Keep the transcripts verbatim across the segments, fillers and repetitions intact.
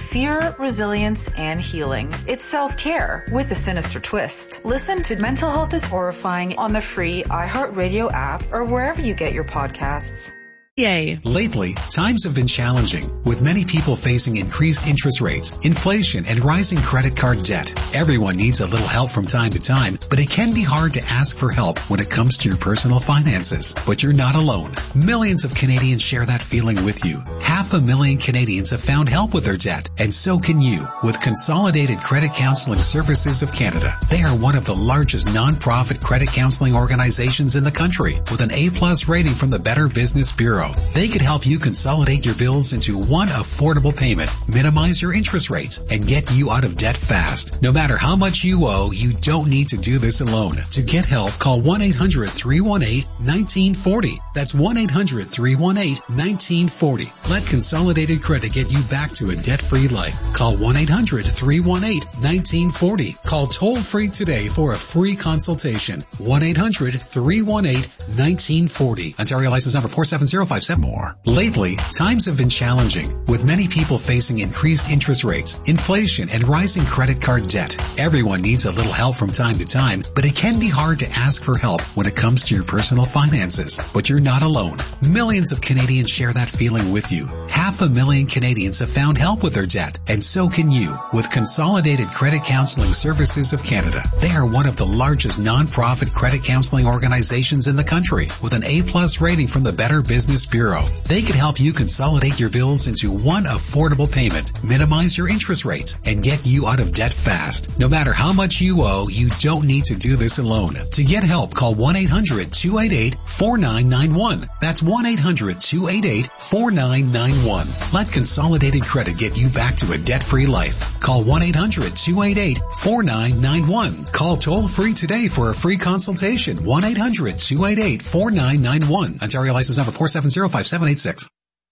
fear, resilience, and healing. It's self-care with a sinister twist. Listen to Mental Health is Horrifying on the free iHeartRadio app or wherever you get your podcasts. Yay. Lately, times have been challenging, with many people facing increased interest rates, inflation, and rising credit card debt. Everyone needs a little help from time to time, but it can be hard to ask for help when it comes to your personal finances. But you're not alone. Millions of Canadians share that feeling with you. Half a million Canadians have found help with their debt, and so can you, with Consolidated Credit Counseling Services of Canada. They are one of the largest non-profit credit counseling organizations in the country, with an A-plus rating from the Better Business Bureau. They could help you consolidate your bills into one affordable payment, minimize your interest rates, and get you out of debt fast. No matter how much you owe, you don't need to do this alone. To get help, call one eight hundred, three one eight, one nine four zero. That's one eight hundred, three one eight, one nine four zero. Let Consolidated Credit get you back to a debt-free life. Call one eight hundred, three one eight, one nine four zero. Call toll-free today for a free consultation. one eight hundred, three one eight, one nine four zero. Ontario license number four seven zero five seven. More. Lately, times have been challenging, with many people facing increased interest rates, inflation, and rising credit card debt. Everyone needs a little help from time to time, but it can be hard to ask for help when it comes to your personal finances. But you're not alone. Millions of Canadians share that feeling with you. Half a million Canadians have found help with their debt, and so can you, with Consolidated Credit Counseling Services of Canada. They are one of the largest non-profit credit counseling organizations in the country, with an A-plus rating from the Better Business Bureau. They could help you consolidate your bills into one affordable payment, minimize your interest rates, and get you out of debt fast. No matter how much you owe, you don't need to do this alone. To get help, call one eight hundred, two eight eight, four nine nine one. That's one eight hundred, two eight eight, four nine nine one. Let Consolidated Credit get you back to a debt-free life. Call one eight hundred, two eight eight, four nine nine one. Call toll-free today for a free consultation. one eight hundred, two eight eight, four nine nine one. Ontario license number four seven zero five seven eight six.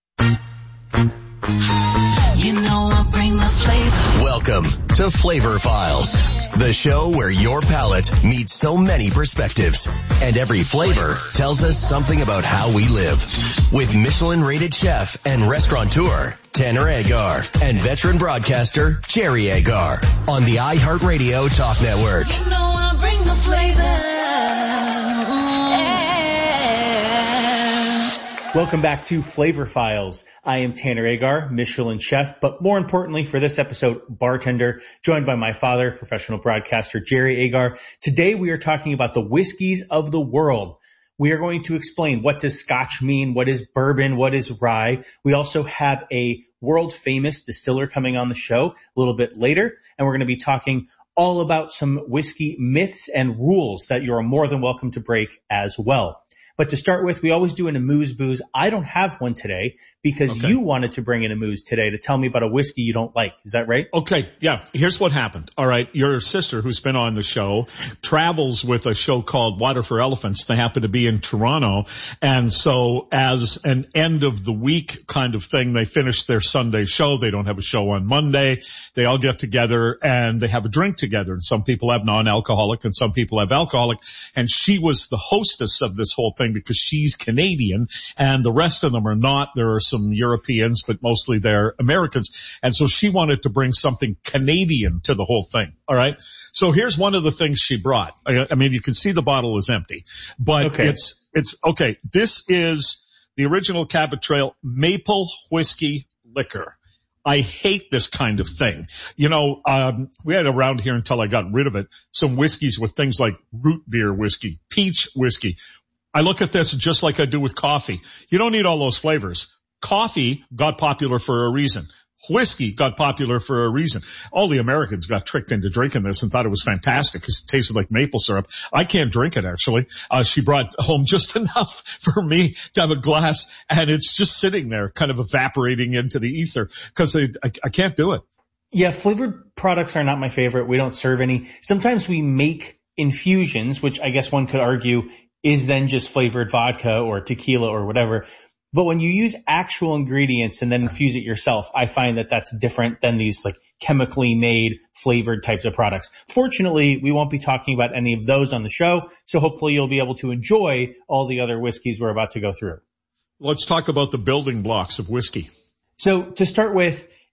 You know I'll bring the flavor. Welcome to Flavor Files, the show where your palate meets so many perspectives, and every flavor tells us something about how we live. With Michelin-rated chef and restaurateur Tanner Agar and veteran broadcaster Jerry Agar on the iHeartRadio Talk Network. You know I'll bring the flavor. Welcome back to Flavor Files. I am Tanner Agar, Michelin chef, but more importantly for this episode, bartender, joined by my father, professional broadcaster Jerry Agar. Today we are talking about the whiskeys of the world. We are going to explain what does Scotch mean, what is bourbon, what is rye. We also have a world famous distiller coming on the show a little bit later, and we're going to be talking all about some whiskey myths and rules that you're more than welcome to break as well. But to start with, we always do an amuse booze. I don't have one today because okay. you wanted to bring an amuse today to tell me about a whiskey you don't like. Is that right? Okay. Yeah. Here's what happened. All right. Your sister, who's been on the show, travels with a show called Water for Elephants. They happen to be in Toronto. And so as an end of the week kind of thing, they finish their Sunday show. They don't have a show on Monday. They all get together and they have a drink together. And some people have non-alcoholic and some people have alcoholic. And she was the hostess of this whole thing, because she's Canadian and the rest of them are not. There are some Europeans, but mostly they're Americans. And so she wanted to bring something Canadian to the whole thing. All right. So here's one of the things she brought. I, I mean, you can see the bottle is empty, but okay. it's, it's okay. This is the original Cabot Trail maple whiskey liquor. I hate this kind of thing. You know, um, we had around here until I got rid of it, some whiskeys with things like root beer whiskey, peach whiskey. I look at this just like I do with coffee. You don't need all those flavors. Coffee got popular for a reason. Whiskey got popular for a reason. All the Americans got tricked into drinking this and thought it was fantastic because it tasted like maple syrup. I can't drink it, actually. Uh, she brought home just enough for me to have a glass, and it's just sitting there kind of evaporating into the ether because I, I, I can't do it. Yeah, flavored products are not my favorite. We don't serve any. Sometimes we make infusions, which I guess one could argue is then just flavored vodka or tequila or whatever. But when you use actual ingredients and then infuse it yourself, I find that that's different than these like chemically made flavored types of products. Fortunately, we won't be talking about any of those on the show. So hopefully you'll be able to enjoy all the other whiskeys we're about to go through. Let's talk about the building blocks of whiskey. So to start with,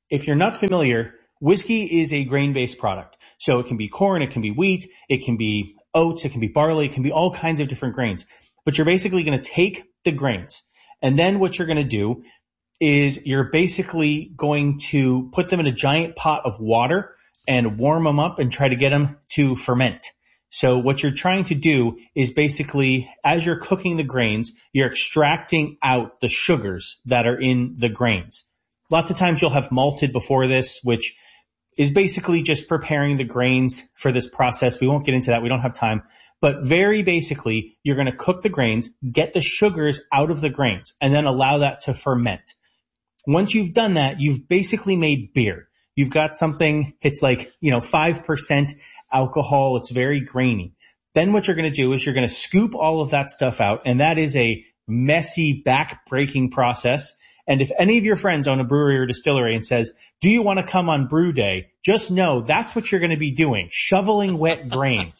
if you're not familiar, whiskey is a grain-based product. So it can be corn, it can be wheat, it can be oats, it can be barley, it can be all kinds of different grains. But you're basically going to take the grains, and then what you're going to do is you're basically going to put them in a giant pot of water and warm them up and try to get them to ferment. So what you're trying to do is basically, as you're cooking the grains, you're extracting out the sugars that are in the grains. Lots of times you'll have malted before this, which is basically just preparing the grains for this process. We won't get into that. We don't have time. But very basically, you're going to cook the grains, get the sugars out of the grains, and then allow that to ferment. Once you've done that, you've basically made beer. You've got something, it's like, you know, five percent alcohol. It's very grainy. Then what you're going to do is you're going to scoop all of that stuff out, and that is a messy, back-breaking process. And if any of your friends own a brewery or distillery and says, do you want to come on brew day? Just know that's what you're going to be doing, shoveling wet grains.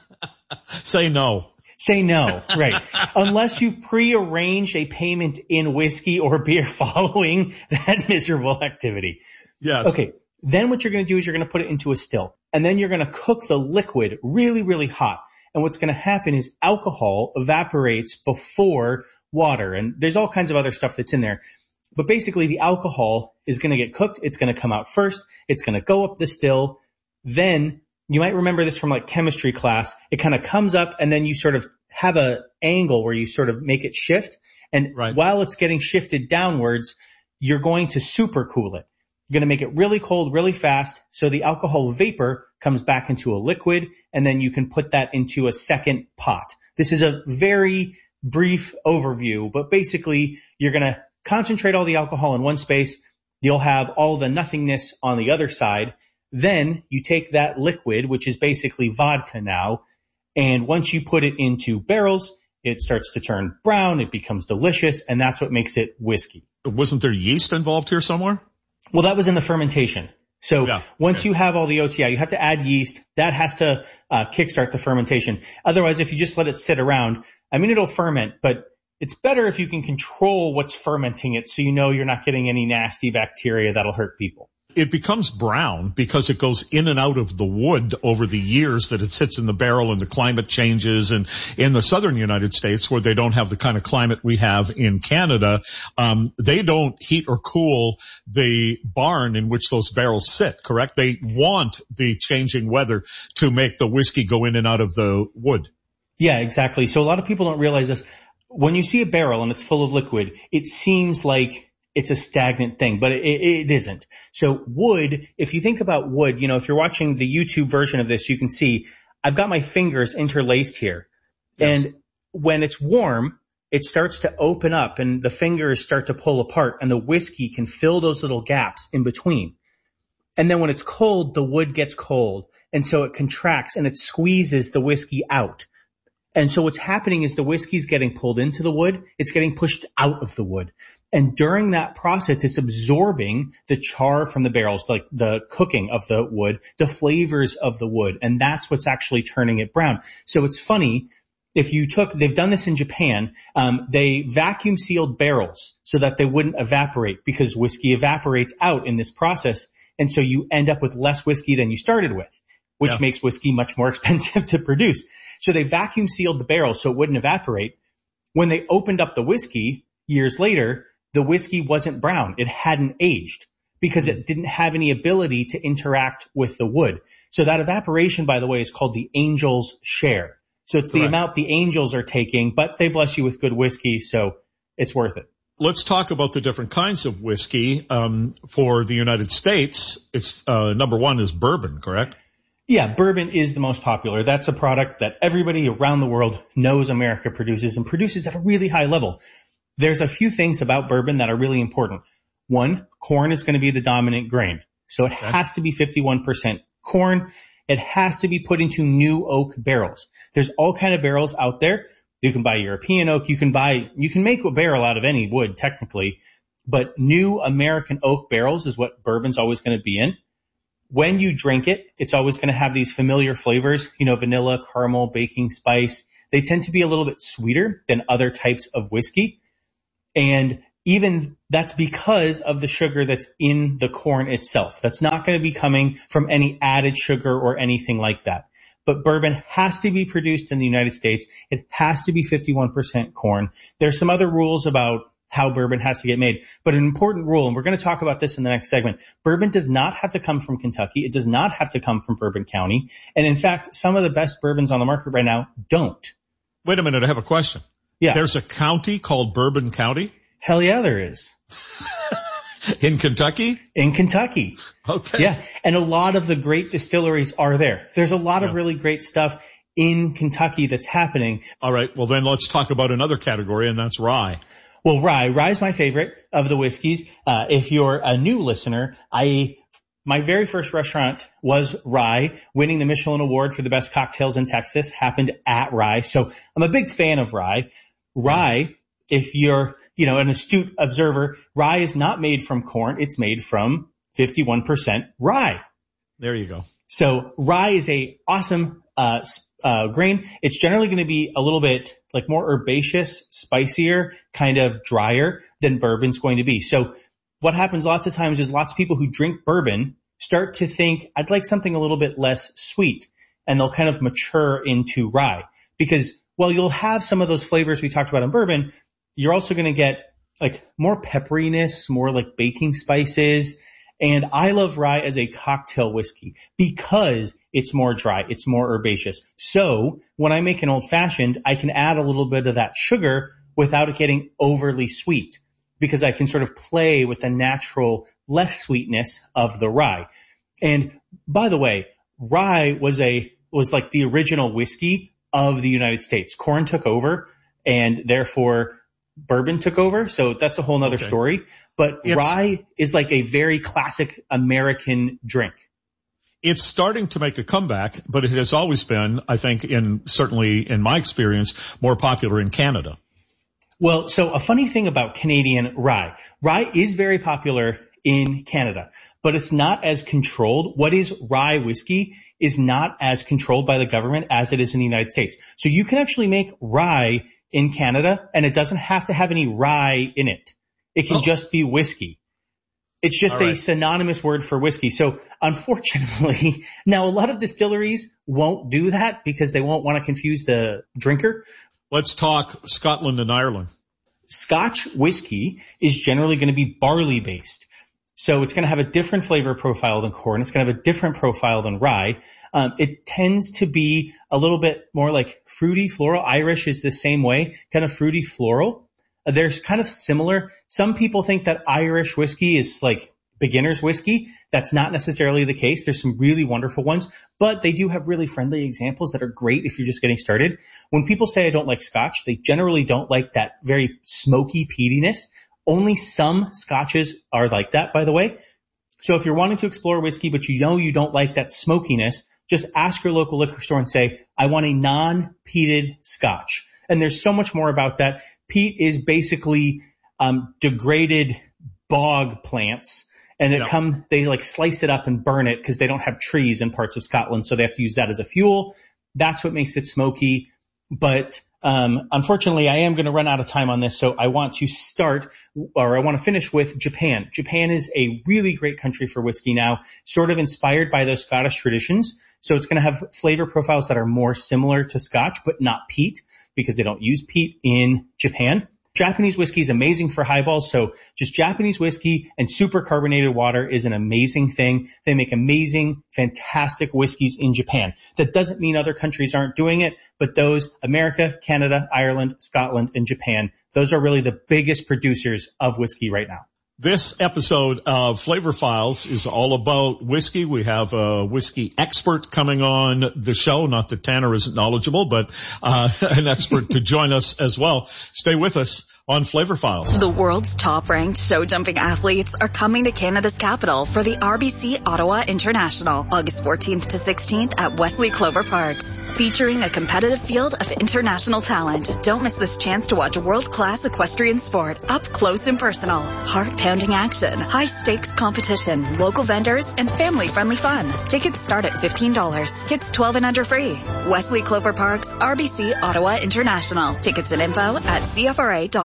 Say no. Say no, right. Unless you've pre-arranged a payment in whiskey or beer following that miserable activity. Yes. Okay. Then what you're going to do is you're going to put it into a still, and then you're going to cook the liquid really, really hot. And what's going to happen is alcohol evaporates before water, and there's all kinds of other stuff that's in there. But basically the alcohol is going to get cooked. It's going to come out first. It's going to go up the still. Then you might remember this from like chemistry class. It kind of comes up, and then you sort of have a angle where you sort of make it shift. And right. while it's getting shifted downwards, you're going to supercool it. You're going to make it really cold, really fast. So the alcohol vapor comes back into a liquid, and then you can put that into a second pot. This is a very brief overview, but basically you're going to concentrate all the alcohol in one space. You'll have all the nothingness on the other side. Then you take that liquid, which is basically vodka now, and once you put it into barrels, it starts to turn brown. It becomes delicious, and that's what makes it whiskey. Wasn't there yeast involved here somewhere? Well, that was in the fermentation. So yeah, once okay. you have all the oats, yeah, you have to add yeast. That has to uh, kickstart the fermentation. Otherwise, if you just let it sit around, I mean, it'll ferment, but it's better if you can control what's fermenting it so you know you're not getting any nasty bacteria that'll hurt people. It becomes brown because it goes in and out of the wood over the years that it sits in the barrel, and the climate changes. And in the southern United States, where they don't have the kind of climate we have in Canada, um, they don't heat or cool the barn in which those barrels sit, correct? They want the changing weather to make the whiskey go in and out of the wood. Yeah, exactly. So a lot of people don't realize this. When you see a barrel and it's full of liquid, it seems like it's a stagnant thing, but it, it isn't. So wood, if you think about wood, you know, if you're watching the YouTube version of this, you can see I've got my fingers interlaced here. Yes. And when it's warm, it starts to open up and the fingers start to pull apart, and the whiskey can fill those little gaps in between. And then when it's cold, the wood gets cold, and so it contracts and it squeezes the whiskey out. And so what's happening is the whiskey's getting pulled into the wood. It's getting pushed out of the wood. And during that process, it's absorbing the char from the barrels, like the cooking of the wood, the flavors of the wood. And that's what's actually turning it brown. So it's funny. If you took, they've done this in Japan, um, they vacuum sealed barrels so that they wouldn't evaporate, because whiskey evaporates out in this process. And so you end up with less whiskey than you started with, which yeah. makes whiskey much more expensive to produce. So they vacuum sealed the barrel so it wouldn't evaporate. When they opened up the whiskey years later, the whiskey wasn't brown. It hadn't aged because it didn't have any ability to interact with the wood. So that evaporation, by the way, is called the angel's share. So it's the Correct. amount the angels are taking, but they bless you with good whiskey, so it's worth it. Let's talk about the different kinds of whiskey. Um, for the United States, it's uh, number one is bourbon, correct? Yeah, bourbon is the most popular. That's a product that everybody around the world knows America produces, and produces at a really high level. There's a few things about bourbon that are really important. One, corn is going to be the dominant grain. So it okay. has to be fifty-one percent corn. It has to be put into new oak barrels. There's all kind of barrels out there. You can buy European oak. You can buy, you can make a barrel out of any wood technically, but new American oak barrels is what bourbon's always going to be in. When you drink it, it's always going to have these familiar flavors, you know, vanilla, caramel, baking spice. They tend to be a little bit sweeter than other types of whiskey. And even that's because of the sugar that's in the corn itself. That's not going to be coming from any added sugar or anything like that. But bourbon has to be produced in the United States. It has to be fifty-one percent corn. There's some other rules about how bourbon has to get made. But an important rule, and we're going to talk about this in the next segment, bourbon does not have to come from Kentucky. It does not have to come from Bourbon County. And in fact, some of the best bourbons on the market right now don't. Wait a minute, I have a question. Yeah. There's a county called Bourbon County? Hell yeah, there is. In Kentucky? In Kentucky. Okay. Yeah. And a lot of the great distilleries are there. There's a lot yeah. of really great stuff in Kentucky that's happening. All right. Well, then let's talk about another category, and that's rye. Well, rye. Rye is my favorite of the whiskeys. Uh, if you're a new listener, I, my very first restaurant was Rye. Winning the Michelin Award for the best cocktails in Texas happened at Rye. So I'm a big fan of rye. Rye, if you're, you know, an astute observer, rye is not made from corn. It's made from fifty-one percent rye. There you go. So rye is a awesome, uh, uh, grain. It's generally going to be a little bit like more herbaceous, spicier, kind of drier than bourbon's going to be. So what happens lots of times is lots of people who drink bourbon start to think, I'd like something a little bit less sweet, and they'll kind of mature into rye. Because while you'll have some of those flavors we talked about in bourbon, you're also going to get like more pepperiness, more like baking spices. And I love rye as a cocktail whiskey because it's more dry. It's more herbaceous. So when I make an old fashioned, I can add a little bit of that sugar without it getting overly sweet, because I can sort of play with the natural less sweetness of the rye. And by the way, rye was a, was like the original whiskey of the United States. Corn took over, and therefore bourbon took over. So that's a whole nother okay. story. But it's, rye is like a very classic American drink. It's starting to make a comeback, but it has always been, I think, in certainly in my experience, more popular in Canada. Well, so a funny thing about Canadian rye. Rye is very popular in Canada, but it's not as controlled. What is rye whiskey is not as controlled by the government as it is in the United States. So you can actually make rye in Canada, and it doesn't have to have any rye in it. It can oh. just be whiskey. It's just right. a synonymous word for whiskey. So unfortunately, now a lot of distilleries won't do that because they won't want to confuse the drinker. Let's talk Scotland and Ireland. Scotch whiskey is generally going to be barley based. So it's going to have a different flavor profile than corn. It's going to have a different profile than rye. Um, it tends to be a little bit more like fruity floral. Irish is the same way, kind of fruity floral. Uh, they're kind of similar. Some people think that Irish whiskey is like beginner's whiskey. That's not necessarily the case. There's some really wonderful ones, but they do have really friendly examples that are great if you're just getting started. When people say I don't like Scotch, they generally don't like that very smoky peatiness. Only some Scotches are like that, by the way. So if you're wanting to explore whiskey, but you know you don't like that smokiness, just ask your local liquor store and say, I want a non-peated Scotch. And there's so much more about that. Peat is basically um degraded bog plants. And it yep. come, they like slice it up and burn it because they don't have trees in parts of Scotland. So they have to use that as a fuel. That's what makes it smoky. But um unfortunately, I am going to run out of time on this. So I want to start, or I want to finish with Japan. Japan is a really great country for whiskey now, sort of inspired by those Scottish traditions. So it's going to have flavor profiles that are more similar to Scotch, but not peat, because they don't use peat in Japan. Japanese whiskey is amazing for highballs. So just Japanese whiskey and super carbonated water is an amazing thing. They make amazing, fantastic whiskeys in Japan. That doesn't mean other countries aren't doing it, but those, America, Canada, Ireland, Scotland, and Japan, those are really the biggest producers of whiskey right now. This episode of Flavor Files is all about whiskey. We have a whiskey expert coming on the show. Not that Tanner isn't knowledgeable, but uh an expert to join us as well. Stay with us on Flavor Files. The world's top-ranked show jumping athletes are coming to Canada's capital for the R B C Ottawa International, August fourteenth to sixteenth at Wesley Clover Parks, featuring a competitive field of international talent. Don't miss this chance to watch world-class equestrian sport up close and personal. Heart-pounding action, high-stakes competition, local vendors, and family-friendly fun. Tickets start at fifteen dollars. Kids twelve and under free. Wesley Clover Parks, R B C Ottawa International. Tickets and info at C F R A dot com.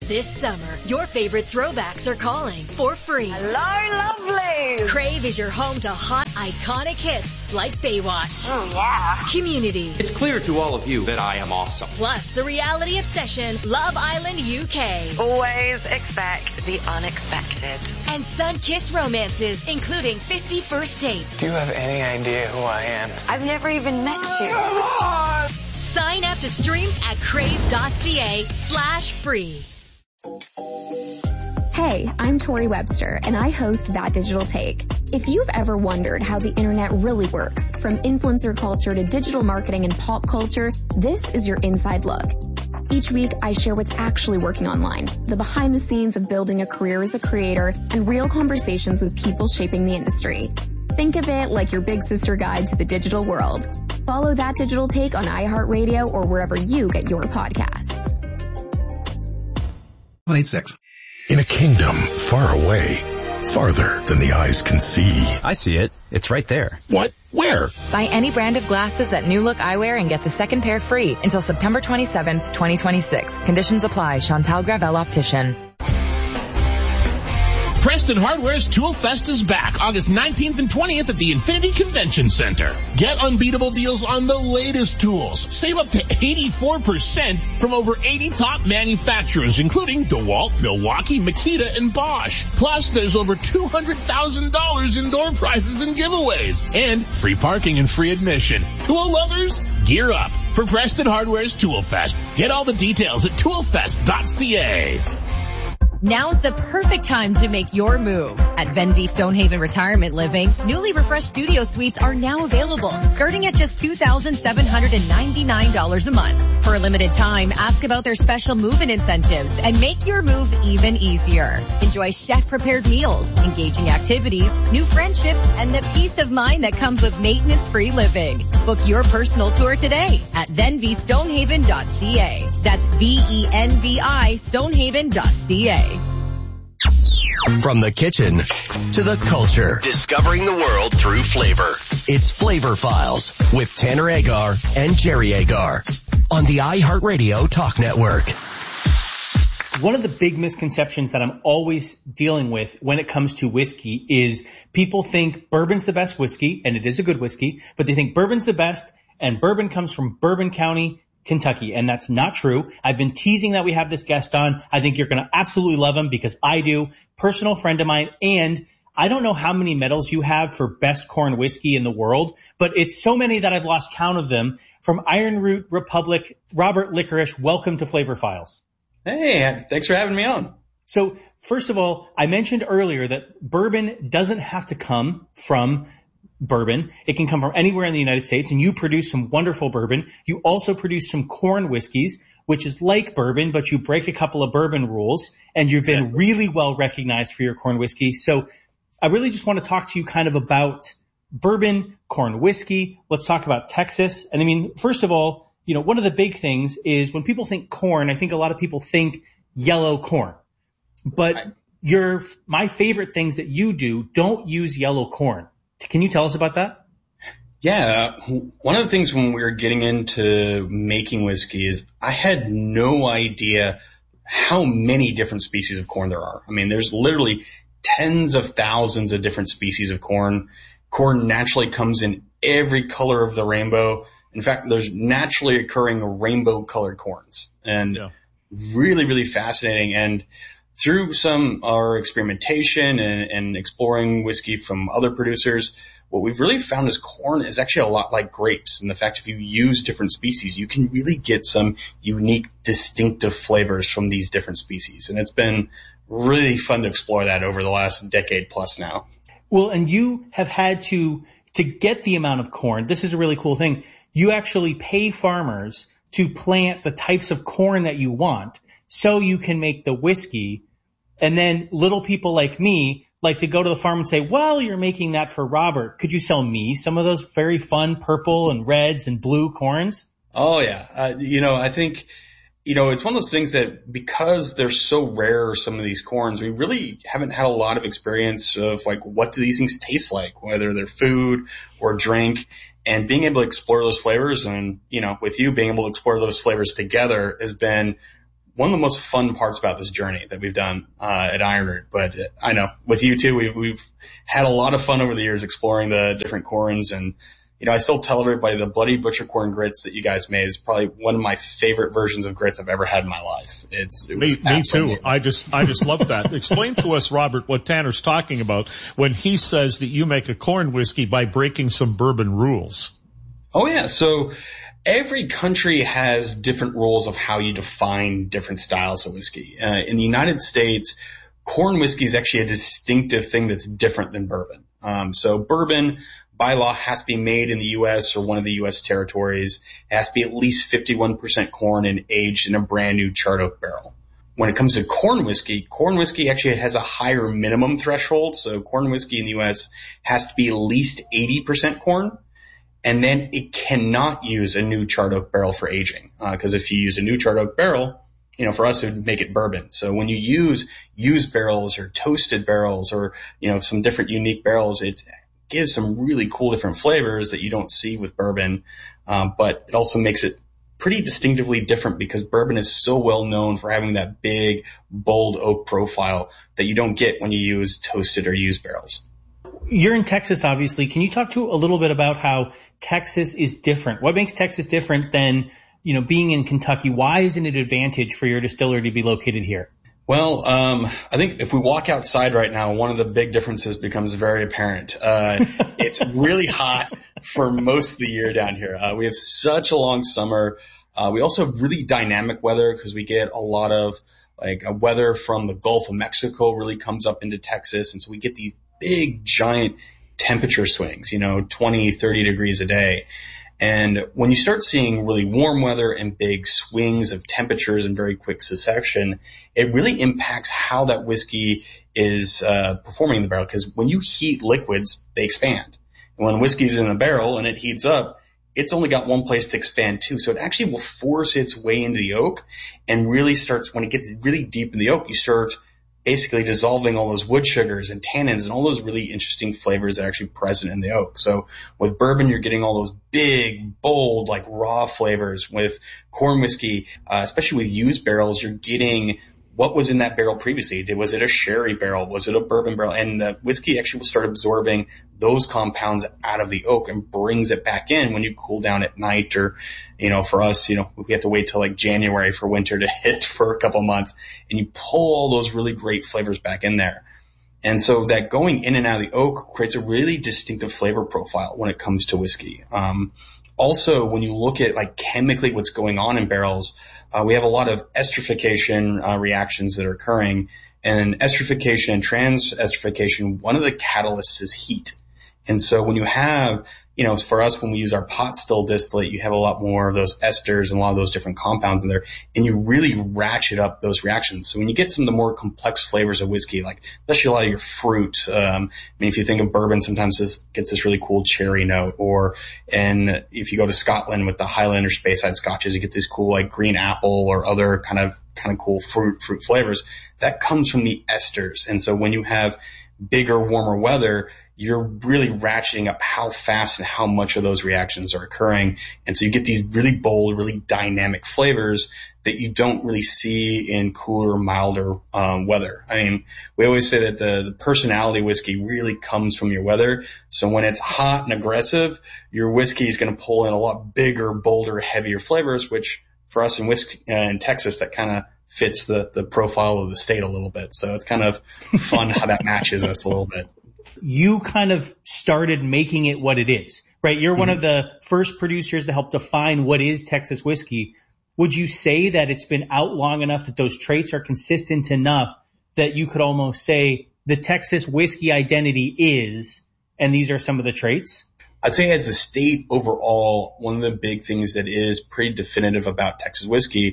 This summer, your favorite throwbacks are calling for free. Hello, lovely. Crave is your home to hot, iconic hits like Baywatch. Oh, yeah. Community. It's clear to all of you that I am awesome. Plus the reality obsession, Love Island U K. Always expect the unexpected. And sun-kissed romances, including fifty First Dates. Do you have any idea who I am? I've never even met you. Sign up to stream at crave.ca slash free. Hey, I'm Tori Webster, and I host That Digital Take. If you've ever wondered how the internet really works, from influencer culture to digital marketing and pop culture, this is your inside look. Each week, I share what's actually working online, the behind the scenes of building a career as a creator, and real conversations with people shaping the industry. Think of it like your big sister guide to the digital world. Follow That Digital Take on iHeartRadio or wherever you get your podcasts. one eight six In a kingdom far away, farther than the eyes can see. I see it. It's right there. What? Where? Buy any brand of glasses at New Look Eyewear and get the second pair free until September twenty-seventh, twenty twenty-six. Conditions apply. Chantal Gravel Optician. Preston Hardware's Tool Fest is back August nineteenth and twentieth at the Infinity Convention Center. Get unbeatable deals on the latest tools. Save up to eighty-four percent from over eighty top manufacturers, including DeWalt, Milwaukee, Makita, and Bosch. Plus, there's over two hundred thousand dollars in door prizes and giveaways. And free parking and free admission. Tool lovers, gear up for Preston Hardware's Tool Fest. Get all the details at tool fest dot c a. Now's the perfect time to make your move. At Venvi Stonehaven Retirement Living, newly refreshed studio suites are now available, starting at just two thousand seven hundred ninety-nine dollars a month. For a limited time, ask about their special move-in incentives and make your move even easier. Enjoy chef-prepared meals, engaging activities, new friendships, and the peace of mind that comes with maintenance-free living. Book your personal tour today at venvi stonehaven dot c a. That's V E N V I stonehaven dot c a. From the kitchen to the culture, discovering the world through flavor. It's Flavor Files with Tanner Agar and Jerry Agar on the iHeartRadio Talk Network. One of the big misconceptions that I'm always dealing with when it comes to whiskey is people think bourbon's the best whiskey, and it is a good whiskey, but they think bourbon's the best, and bourbon comes from Bourbon County, Kentucky, and that's not true. I've been teasing that we have this guest on. I think you're going to absolutely love him because I do. Personal friend of mine, and I don't know how many medals you have for best corn whiskey in the world, but it's so many that I've lost count of them. From Iron Root Republic, Robert Licorice, welcome to Flavor Files. Hey, thanks for having me on. So first of all, I mentioned earlier that bourbon doesn't have to come from bourbon. It can come from anywhere in the United States, and you produce some wonderful bourbon. You also produce some corn whiskeys, which is like bourbon, but you break a couple of bourbon rules, and you've been really well recognized for your corn whiskey. So I really just want to talk to you kind of about bourbon, corn whiskey. Let's talk about Texas. And I mean, first of all, you know, one of the big things is when people think corn, I think a lot of people think yellow corn. But your, my favorite things that you do don't use yellow corn. Can you tell us about that? Yeah. One of the things when we were getting into making whiskey is I had no idea how many different species of corn there are. I mean, there's literally tens of thousands of different species of corn. Corn naturally comes in every color of the rainbow. In fact, there's naturally occurring rainbow colored corns, and yeah. really, really fascinating. And through some our experimentation and, and exploring whiskey from other producers, what we've really found is corn is actually a lot like grapes. And the fact if you use different species, you can really get some unique, distinctive flavors from these different species. And it's been really fun to explore that over the last decade plus now. Well, and you have had to, to get the amount of corn. This is a really cool thing. You actually pay farmers to plant the types of corn that you want so you can make the whiskey. And then little people like me like to go to the farm and say, well, you're making that for Robert. Could you sell me some of those very fun purple and reds and blue corns? Oh, yeah. Uh, you know, I think, you know, it's one of those things that because they're so rare, some of these corns, we really haven't had a lot of experience of like, what do these things taste like, whether they're food or drink, and being able to explore those flavors. And, you know, with you being able to explore those flavors together has been one of the most fun parts about this journey that we've done uh, at Ironroot. But I know with you too, we've, we've had a lot of fun over the years exploring the different corns. And, you know, I still tell everybody the Bloody Butcher corn grits that you guys made is probably one of my favorite versions of grits I've ever had in my life. It's it Me, me too. amazing. I just, I just love that. Explain to us, Robert, what Tanner's talking about when he says that you make a corn whiskey by breaking some bourbon rules. Oh yeah. So every country has different rules of how you define different styles of whiskey. Uh, in the United States, corn whiskey is actually a distinctive thing that's different than bourbon. Um, so bourbon, by law, has to be made in the U S or one of the U S territories. It has to be at least fifty-one percent corn and aged in a brand new charred oak barrel. When it comes to corn whiskey, corn whiskey actually has a higher minimum threshold. So corn whiskey in the U S has to be at least eighty percent corn. And then it cannot use a new charred oak barrel for aging. Uh, cause if you use a new charred oak barrel, you know, for us, it would make it bourbon. So when you use used barrels or toasted barrels or, you know, some different unique barrels, it gives some really cool different flavors that you don't see with bourbon. Um, but it also makes it pretty distinctively different because bourbon is so well known for having that big, bold oak profile that you don't get when you use toasted or used barrels. You're in Texas, obviously. Can you talk to a little bit about how Texas is different? What makes Texas different than, you know, being in Kentucky? Why is it an advantage for your distillery to be located here? Well, um, I think if we walk outside right now, one of the big differences becomes very apparent. Uh, it's really hot for most of the year down here. Uh, we have such a long summer. Uh, we also have really dynamic weather because we get a lot of like a weather from the Gulf of Mexico really comes up into Texas. And so we get these big, giant temperature swings, you know, twenty, thirty degrees a day. And when you start seeing really warm weather and big swings of temperatures in very quick succession, it really impacts how that whiskey is uh, performing in the barrel. Because when you heat liquids, they expand. And when whiskey's in a barrel and it heats up, it's only got one place to expand to. So it actually will force its way into the oak and really starts, when it gets really deep in the oak, you start basically dissolving all those wood sugars and tannins and all those really interesting flavors that are actually present in the oak. So with bourbon, you're getting all those big, bold, like raw flavors. With corn whiskey, uh, especially with used barrels, you're getting what was in that barrel previously. Was it a sherry barrel? Was it a bourbon barrel? And the whiskey actually will start absorbing those compounds out of the oak and brings it back in when you cool down at night. Or, you know, for us, you know, we have to wait till like January for winter to hit for a couple months, and you pull all those really great flavors back in there. And so that going in and out of the oak creates a really distinctive flavor profile when it comes to whiskey. Um, also, when you look at like chemically what's going on in barrels, Uh, we have a lot of esterification uh, reactions that are occurring. And esterification and trans-esterification, one of the catalysts is heat. And so when you have, you know, for us, when we use our pot still distillate, you have a lot more of those esters and a lot of those different compounds in there, and you really ratchet up those reactions. So when you get some of the more complex flavors of whiskey, like especially a lot of your fruit, um, I mean, if you think of bourbon, sometimes this gets this really cool cherry note, or, and if you go to Scotland with the Highlander Speyside scotches, you get this cool like green apple or other kind of, kind of cool fruit, fruit flavors. That comes from the esters. And so when you have bigger, warmer weather, you're really ratcheting up how fast and how much of those reactions are occurring. And so you get these really bold, really dynamic flavors that you don't really see in cooler, milder um, weather. I mean, we always say that the, the personality whiskey really comes from your weather. So when it's hot and aggressive, your whiskey is going to pull in a lot bigger, bolder, heavier flavors, which for us in whiskey uh, in Texas, that kind of fits the, the profile of the state a little bit. So it's kind of fun how that matches us a little bit. You kind of started making it what it is, right? You're mm-hmm. one of the first producers to help define what is Texas whiskey. Would you say that it's been out long enough that those traits are consistent enough that you could almost say the Texas whiskey identity is, and these are some of the traits? I'd say as the state overall, one of the big things that is pretty definitive about Texas whiskey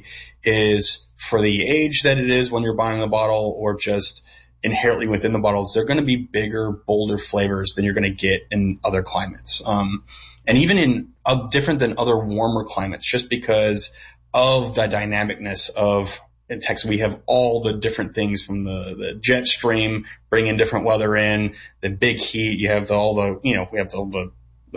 is for the age that it is when you're buying the bottle, or just inherently within the bottles, they're going to be bigger, bolder flavors than you're going to get in other climates. Um, and even in uh, different than other warmer climates, just because of the dynamicness of in Texas, we have all the different things from the, the jet stream, bringing different weather in, the big heat. You have the, all the, you know, we have the, the, the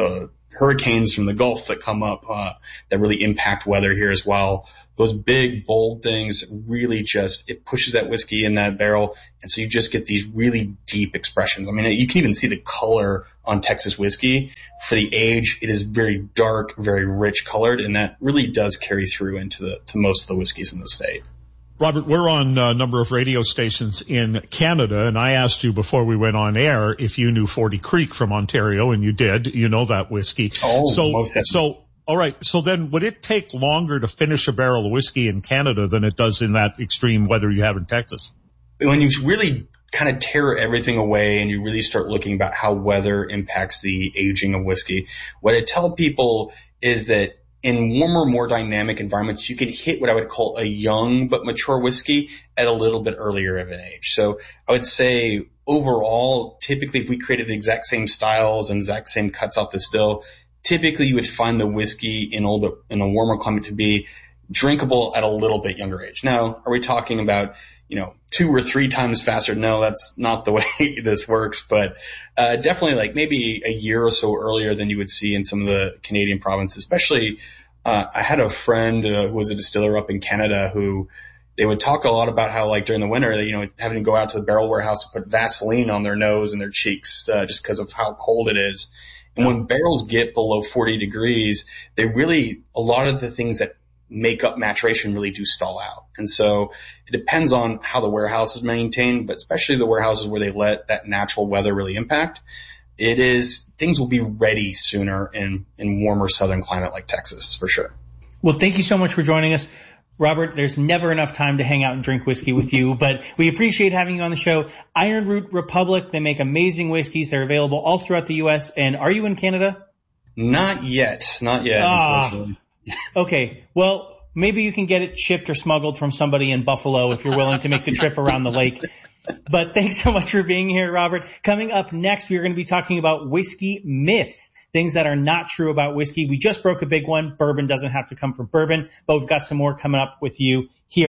hurricanes from the Gulf that come up uh, that really impact weather here as well. Those big, bold things really just, it pushes that whiskey in that barrel. And so you just get these really deep expressions. I mean, you can even see the color on Texas whiskey. For the age, it is very dark, very rich colored, and that really does carry through into the, to most of the whiskeys in the state. Robert, we're on a number of radio stations in Canada, and I asked you before we went on air if you knew Forty Creek from Ontario, and you did. You know that whiskey. Oh, so, most definitely. So, all right. So then would it take longer to finish a barrel of whiskey in Canada than it does in that extreme weather you have in Texas? When you really kind of tear everything away and you really start looking about how weather impacts the aging of whiskey, what I tell people is that in warmer, more dynamic environments, you can hit what I would call a young but mature whiskey at a little bit earlier of an age. So I would say overall, typically if we created the exact same styles and exact same cuts off the still, typically you would find the whiskey in a little bit, in a warmer climate to be drinkable at a little bit younger age. Now, are we talking about, you know, two or three times faster? No, that's not the way this works, but uh definitely like maybe a year or so earlier than you would see in some of the Canadian provinces. Especially, uh I had a friend uh, who was a distiller up in Canada who they would talk a lot about how like during the winter, they, you know, having to go out to the barrel warehouse and put Vaseline on their nose and their cheeks uh, just because of how cold it is. And when barrels get below forty degrees, they really, a lot of the things that make up maturation really do stall out. And so it depends on how the warehouse is maintained, but especially the warehouses where they let that natural weather really impact. It is, things will be ready sooner in, in warmer southern climate like Texas, for sure. Well, thank you so much for joining us. Robert, there's never enough time to hang out and drink whiskey with you, but we appreciate having you on the show. Iron Root Republic, they make amazing whiskeys. They're available all throughout the U S. And are you in Canada? Not yet. Not yet, ah. unfortunately. Okay, well, maybe you can get it shipped or smuggled from somebody in Buffalo if you're willing to make the trip around the lake. But thanks so much for being here, Robert. Coming up next, we're going to be talking about whiskey myths, things that are not true about whiskey. We just broke a big one. Bourbon doesn't have to come from bourbon, but we've got some more coming up with you here.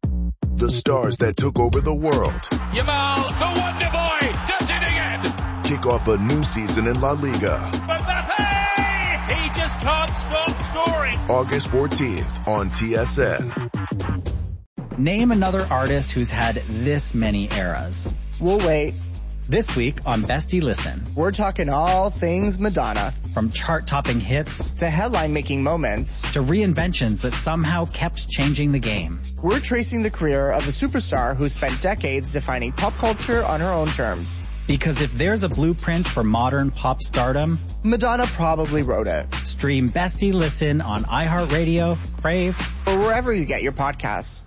The stars that took over the world. Yamal, the Wonder Boy, does it again. Kick off a new season in La Liga. Mbappe! He just can't stop scoring. August fourteenth on T S N. Name another artist who's had this many eras. We'll wait. This week on Bestie Listen. We're talking all things Madonna. From chart-topping hits to headline-making moments to reinventions that somehow kept changing the game. We're tracing the career of a superstar who spent decades defining pop culture on her own terms. Because if there's a blueprint for modern pop stardom, Madonna probably wrote it. Stream Bestie Listen on iHeartRadio, Crave, or wherever you get your podcasts.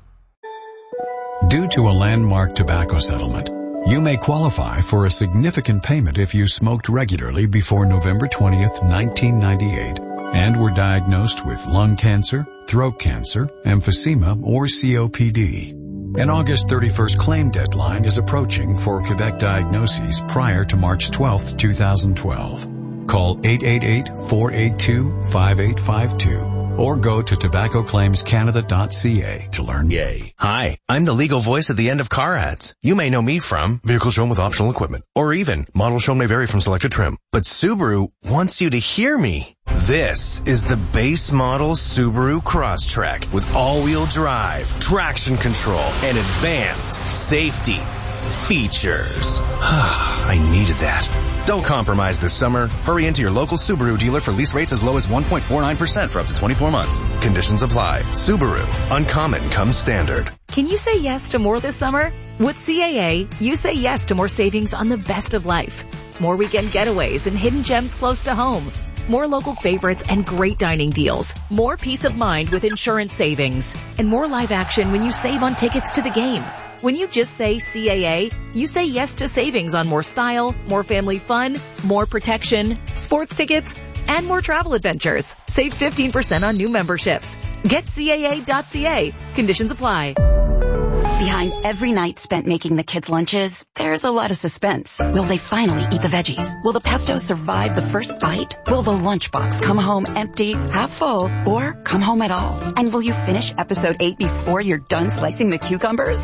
Due to a landmark tobacco settlement, you may qualify for a significant payment if you smoked regularly before November twentieth, nineteen ninety-eight, and were diagnosed with lung cancer, throat cancer, emphysema, or C O P D. An August thirty-first claim deadline is approaching for Quebec diagnoses prior to March twelfth, twenty twelve. Call eight eight eight, four eight two, five eight five two or go to tobacco claims canada dot c a to learn. Yay. Hi, I'm the legal voice at the end of car ads. You may know me from Vehicle Shown with Optional Equipment, or even Model Shown may vary from selected trim. But Subaru wants you to hear me. This is the base model Subaru Crosstrek with all-wheel drive, traction control, and advanced safety features. I needed that. Don't compromise this summer. Hurry into your local Subaru dealer for lease rates as low as one point four nine percent for up to twenty-four months. Conditions apply. Subaru. Uncommon comes standard. Can you say yes to more this summer? With C A A, you say yes to more savings on the best of life. More weekend getaways and hidden gems close to home. More local favorites and great dining deals. More peace of mind with insurance savings. And more live action when you save on tickets to the game. When you just say C A A, you say yes to savings on more style, more family fun, more protection, sports tickets, and more travel adventures. Save fifteen percent on new memberships. Get C A A dot C A. Conditions apply. Behind every night spent making the kids' lunches, there's a lot of suspense. Will they finally eat the veggies? Will the pesto survive the first bite? Will the lunchbox come home empty, half full, or come home at all? And will you finish episode eight before you're done slicing the cucumbers?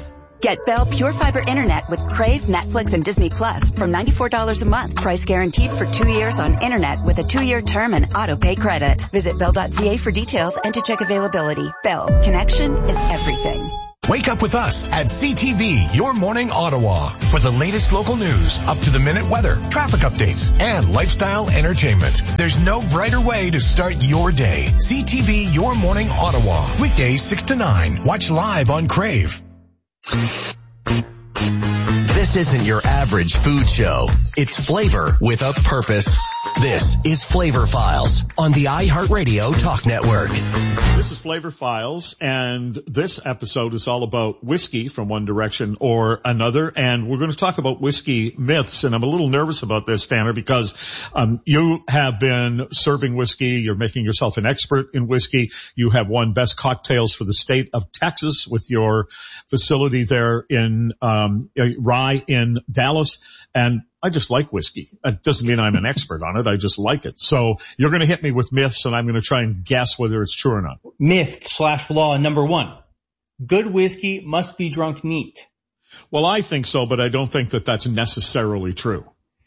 Get Bell Pure Fiber Internet with Crave, Netflix, and Disney Plus from ninety-four dollars a month. Price guaranteed for two years on internet with a two-year term and auto-pay credit. Visit bell dot c a for details and to check availability. Bell. Connection is everything. Wake up with us at C T V, Your Morning Ottawa, for the latest local news, up-to-the-minute weather, traffic updates, and lifestyle entertainment. There's no brighter way to start your day. C T V, Your Morning Ottawa, weekdays six to nine. Watch live on Crave. This isn't your average food show. It's flavor with a purpose. This is Flavor Files on the iHeartRadio Talk Network. This is Flavor Files, and this episode is all about whiskey from one direction or another, and we're going to talk about whiskey myths, and I'm a little nervous about this, Tanner, because um you have been serving whiskey. You're making yourself an expert in whiskey. You have won Best Cocktails for the state of Texas with your facility there in um Rye in Dallas, and I just like whiskey. It doesn't mean I'm an expert on it. I just like it. So you're going to hit me with myths, and I'm going to try and guess whether it's true or not. Myth slash law number one. Good whiskey must be drunk neat. Well, I think so, but I don't think that that's necessarily true.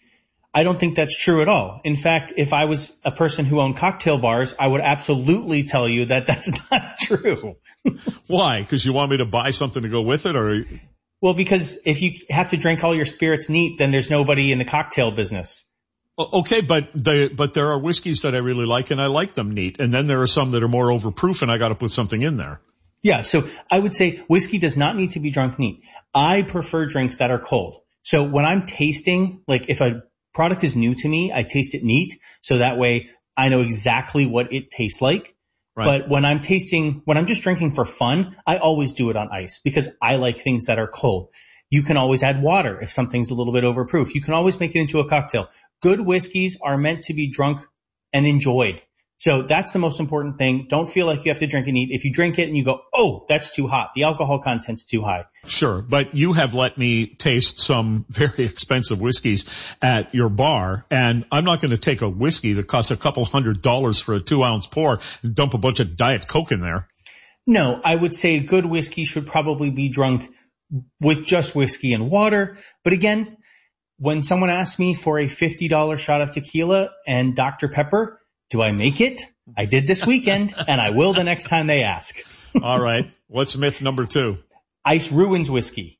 I don't think that's true at all. In fact, if I was a person who owned cocktail bars, I would absolutely tell you that that's not true. Why? Because you want me to buy something to go with it, or... Well, because if you have to drink all your spirits neat, then there's nobody in the cocktail business. Okay, but the, but there are whiskeys that I really like, and I like them neat. And then there are some that are more overproof, and I got to put something in there. Yeah, so I would say whiskey does not need to be drunk neat. I prefer drinks that are cold. So when I'm tasting, like if a product is new to me, I taste it neat. So that way I know exactly what it tastes like. Right. But when I'm tasting, when I'm just drinking for fun, I always do it on ice because I like things that are cold. You can always add water if something's a little bit overproof. You can always make it into a cocktail. Good whiskeys are meant to be drunk and enjoyed. So that's the most important thing. Don't feel like you have to drink it neat. If you drink it and you go, oh, that's too hot, the alcohol content's too high. Sure, but you have let me taste some very expensive whiskeys at your bar, and I'm not going to take a whiskey that costs a couple hundred dollars for a two-ounce pour and dump a bunch of Diet Coke in there. No, I would say good whiskey should probably be drunk with just whiskey and water. But again, when someone asks me for a fifty dollars shot of tequila and Doctor Pepper, do I make it? I did this weekend, and I will the next time they ask. All right. What's myth number two? Ice ruins whiskey.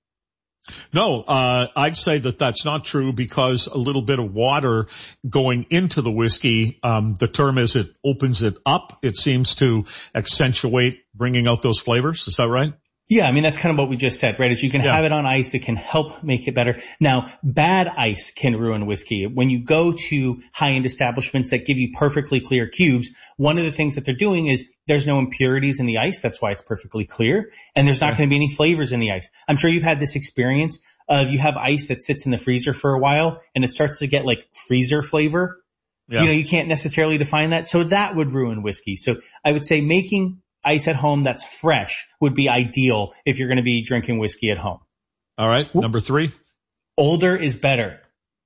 No, uh, I'd say that that's not true because a little bit of water going into the whiskey, um, the term is it opens it up. It seems to accentuate bringing out those flavors. Is that right? Yeah, I mean, that's kind of what we just said, right? Is you can yeah. have it on ice. It can help make it better. Now, bad ice can ruin whiskey. When you go to high-end establishments that give you perfectly clear cubes, one of the things that they're doing is there's no impurities in the ice. That's why it's perfectly clear. And there's not yeah. going to be any flavors in the ice. I'm sure you've had this experience of you have ice that sits in the freezer for a while and it starts to get like freezer flavor. Yeah. You know, you can't necessarily define that. So that would ruin whiskey. So I would say making ice at home that's fresh would be ideal if you're going to be drinking whiskey at home. All right. Number three. Older is better.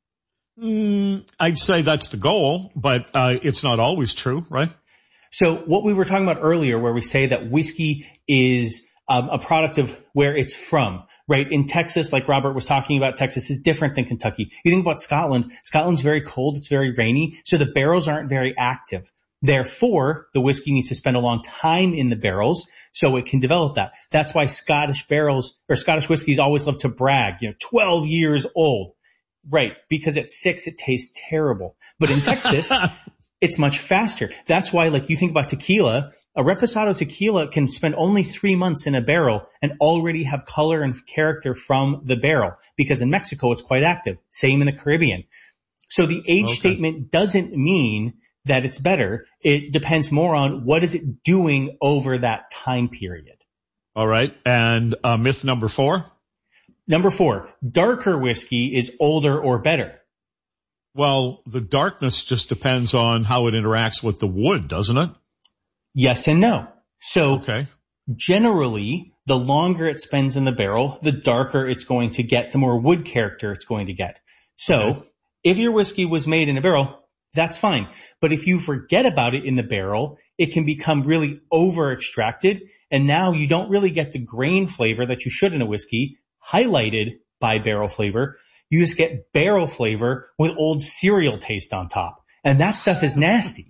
Mm, I'd say that's the goal, but uh, it's not always true, right? So what we were talking about earlier where we say that whiskey is um, a product of where it's from, right? In Texas, like Robert was talking about, Texas is different than Kentucky. You think about Scotland. Scotland's very cold. It's very rainy. So the barrels aren't very active. Therefore, the whiskey needs to spend a long time in the barrels so it can develop that. That's why Scottish barrels or Scottish whiskeys always love to brag, you know, twelve years old. Right. Because at six, it tastes terrible. But in Texas, it's much faster. That's why, like, you think about tequila, a Reposado tequila can spend only three months in a barrel and already have color and character from the barrel because in Mexico, it's quite active. Same in the Caribbean. So the age okay. statement doesn't mean that it's better. It depends more on what is it doing over that time period. All right. And uh, myth number four? Number four, darker whiskey is older or better. Well, the darkness just depends on how it interacts with the wood, doesn't it? Yes and no. So okay. generally, the longer it spends in the barrel, the darker it's going to get, the more wood character it's going to get. So okay. if your whiskey was made in a barrel, that's fine. But if you forget about it in the barrel, it can become really over extracted. And now you don't really get the grain flavor that you should in a whiskey highlighted by barrel flavor. You just get barrel flavor with old cereal taste on top. And that stuff is nasty.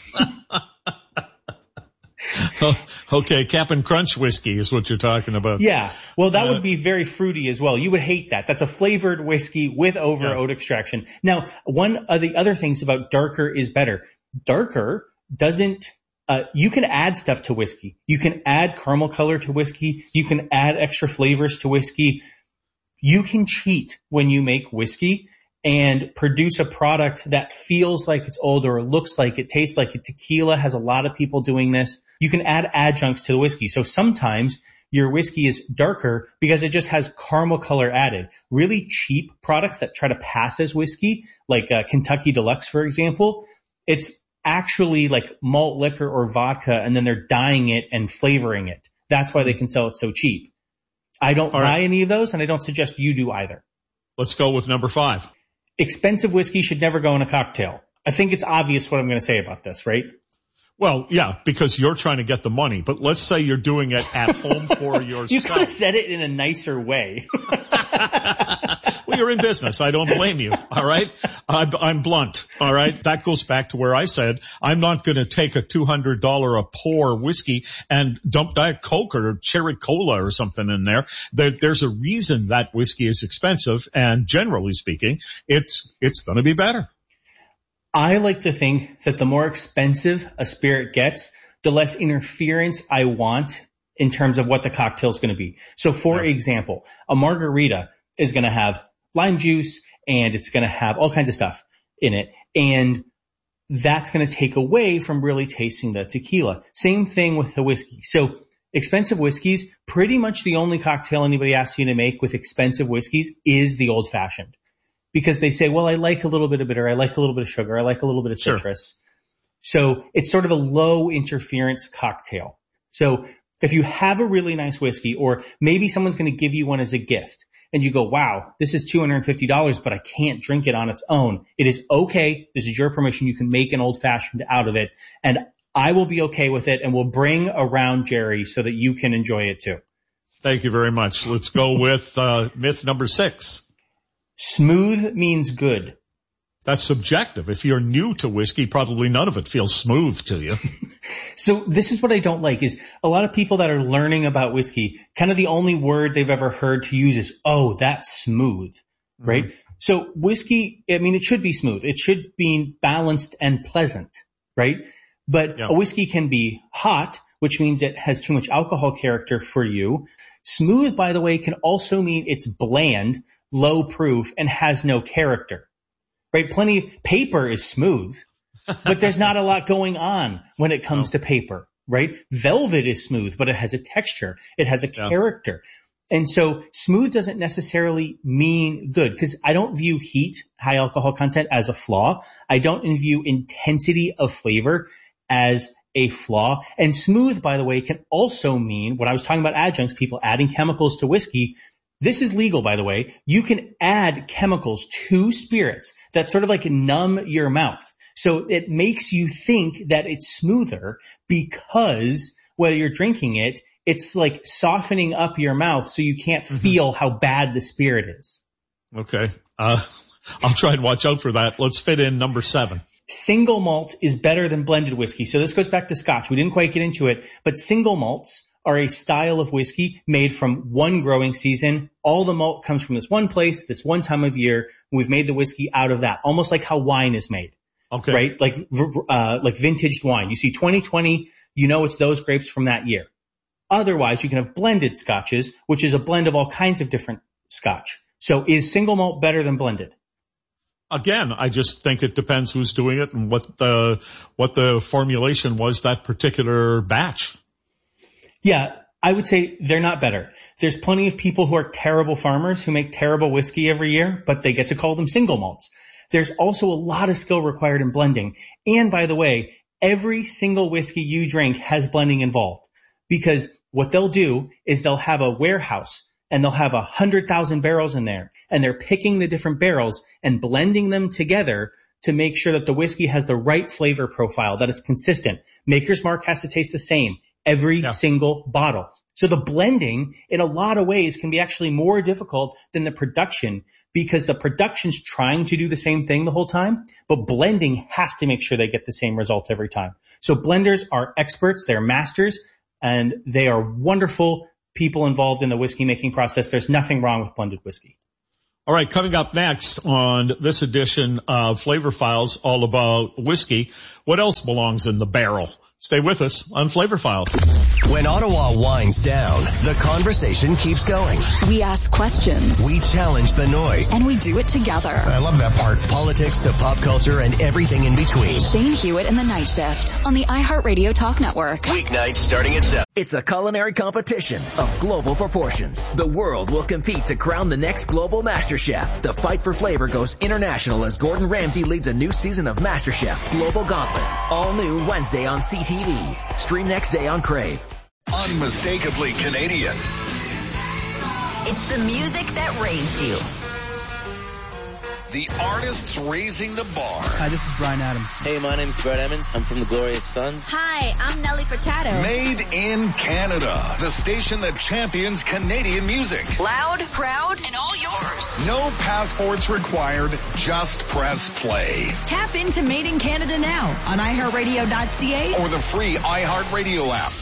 Oh, okay, Cap'n Crunch whiskey is what you're talking about. Yeah. Well, that Uh, would be very fruity as well. You would hate that. That's a flavored whiskey with over Yeah. oat extraction. Now, one of the other things about darker is better. Darker doesn't, uh, you can add stuff to whiskey. You can add caramel color to whiskey. You can add extra flavors to whiskey. You can cheat when you make whiskey and produce a product that feels like it's old or looks like it, tastes like it. Tequila has a lot of people doing this. You can add adjuncts to the whiskey. So sometimes your whiskey is darker because it just has caramel color added. Really cheap products that try to pass as whiskey, like uh, Kentucky Deluxe, for example, it's actually like malt liquor or vodka, and then they're dyeing it and flavoring it. That's why they can sell it so cheap. I don't All buy right. any of those, and I don't suggest you do either. Let's go with number five. Expensive whiskey should never go in a cocktail. I think it's obvious what I'm going to say about this, right? Well, yeah, because you're trying to get the money, but let's say you're doing it at home for yourself. You could have said it in a nicer way. Well, you're in business. I don't blame you. All right. I'm, I'm blunt. All right. That goes back to where I said, I'm not going to take a two hundred dollars a pour whiskey and dump Diet Coke or Cherry Cola or something in there. there. There's a reason that whiskey is expensive. And generally speaking, it's, it's going to be better. I like to think that the more expensive a spirit gets, the less interference I want in terms of what the cocktail is going to be. So for example, a margarita is going to have lime juice and it's going to have all kinds of stuff in it. And that's going to take away from really tasting the tequila. Same thing with the whiskey. So expensive whiskeys, pretty much the only cocktail anybody asks you to make with expensive whiskeys is the old fashioned. Because they say, well, I like a little bit of bitter, I like a little bit of sugar, I like a little bit of citrus. Sure. So it's sort of a low interference cocktail. So if you have a really nice whiskey, or maybe someone's going to give you one as a gift, and you go, wow, this is two hundred fifty dollars, but I can't drink it on its own. It is okay. This is your permission. You can make an old fashioned out of it. And I will be okay with it, and we'll bring around Jerry so that you can enjoy it too. Thank you very much. Let's go with uh, myth number six. Smooth means good. That's subjective. If you're new to whiskey, probably none of it feels smooth to you. So this is what I don't like is a lot of people that are learning about whiskey, kind of the only word they've ever heard to use is, oh, that's smooth, right? Mm-hmm. So whiskey, I mean, it should be smooth. It should be balanced and pleasant, right? But yep. A whiskey can be hot, which means it has too much alcohol character for you. Smooth, by the way, can also mean it's bland, low proof, and has no character, right? Plenty of paper is smooth, but there's not a lot going on when it comes no. to paper, right? Velvet is smooth, but it has a texture. It has a yeah. character. And so smooth doesn't necessarily mean good, because I don't view heat, high alcohol content, as a flaw. I don't view intensity of flavor as a flaw. And smooth, by the way, can also mean, when I was talking about adjuncts, people adding chemicals to whiskey, this is legal, by the way. You can add chemicals to spirits that sort of like numb your mouth. So it makes you think that it's smoother because while you're drinking it, it's like softening up your mouth so you can't mm-hmm. feel how bad the spirit is. Okay. Uh, I'll try and watch out for that. Let's fit in number seven. Single malt is better than blended whiskey. So this goes back to Scotch. We didn't quite get into it, but single malts are a style of whiskey made from one growing season. All the malt comes from this one place, this one time of year. We've made the whiskey out of that, almost like how wine is made. Okay. Right? Like, uh, like vintaged wine. You see twenty twenty, you know it's those grapes from that year. Otherwise, you can have blended scotches, which is a blend of all kinds of different scotch. So is single malt better than blended? Again, I just think it depends who's doing it and what the, what the formulation was that particular batch. Yeah, I would say they're not better. There's plenty of people who are terrible farmers who make terrible whiskey every year, but they get to call them single malts. There's also a lot of skill required in blending. And by the way, every single whiskey you drink has blending involved, because what they'll do is they'll have a warehouse and they'll have a hundred thousand barrels in there, and they're picking the different barrels and blending them together to make sure that the whiskey has the right flavor profile, that it's consistent. Maker's Mark has to taste the same every yeah. single bottle. So the blending in a lot of ways can be actually more difficult than the production, because the production's trying to do the same thing the whole time, but blending has to make sure they get the same result every time. So blenders are experts, they're masters, and they are wonderful people involved in the whiskey making process. There's nothing wrong with blended whiskey. All right, coming up next on this edition of Flavor Files, all about whiskey. What else belongs in the barrel? Stay with us on Flavor Files. When Ottawa winds down, the conversation keeps going. We ask questions. We challenge the noise. And we do it together. I love that part. Politics to pop culture and everything in between. Shane Hewitt in the Night Shift on the iHeartRadio Talk Network. Weeknights starting at seven. It's a culinary competition of global proportions. The world will compete to crown the next global master chef. The fight for flavor goes international as Gordon Ramsay leads a new season of MasterChef Global Gauntlet. All new Wednesday on C T V. Stream next day on Crave. Unmistakably Canadian. It's the music that raised you. The artists raising the bar. Hi, this is Bryan Adams. Hey, my name's Brett Emmons. I'm from the Glorious Sons. Hi, I'm Nelly Furtado. Made in Canada. The station that champions Canadian music. Loud, proud, and all yours. No passports required. Just press play. Tap into Made in Canada now on i heart radio dot c a or the free iHeartRadio app.